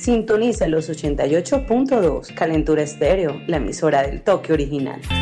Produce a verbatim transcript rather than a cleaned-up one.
Sintoniza los ochenta y ocho punto dos, Calentura Estéreo, la emisora del toque original.